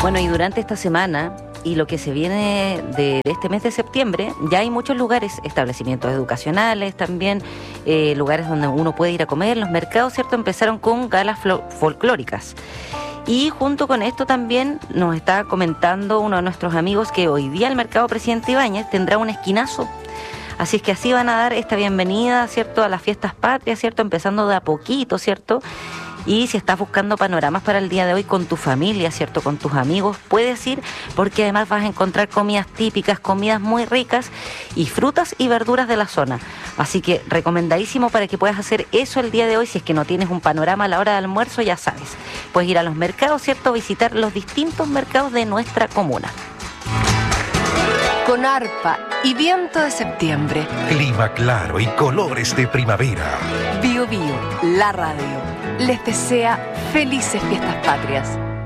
Bueno, y durante esta semana y lo que se viene de este mes de septiembre, ya hay muchos lugares, establecimientos educacionales también, lugares donde uno puede ir a comer. Los mercados, ¿cierto?, empezaron con galas folclóricas. Y junto con esto también nos está comentando uno de nuestros amigos que hoy día el Mercado Presidente Ibáñez tendrá un esquinazo. Así es que así van a dar esta bienvenida, ¿cierto?, a las fiestas patrias, ¿cierto?, empezando de a poquito, ¿cierto? Y si estás buscando panoramas para el día de hoy con tu familia, ¿cierto?, con tus amigos, puedes ir, porque además vas a encontrar comidas típicas, comidas muy ricas y frutas y verduras de la zona. Así que recomendadísimo para que puedas hacer eso el día de hoy. Si es que no tienes un panorama a la hora del almuerzo, ya sabes, puedes ir a los mercados, ¿cierto?, visitar los distintos mercados de nuestra comuna. Con arpa y viento de septiembre. Clima claro y colores de primavera. Bio Bio, la radio, les desea felices fiestas patrias.